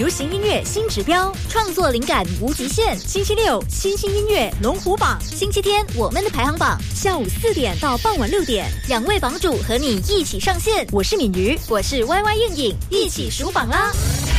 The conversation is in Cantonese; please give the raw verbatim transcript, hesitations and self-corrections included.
流行音乐新指标，创作灵感无极限。星期六新兴音乐龙虎榜，星期天我们的排行榜，下午四点到傍晚六点，两位榜主和你一起上线。我是敏瑜，我是 Y Y 燕颖，一起数榜啦！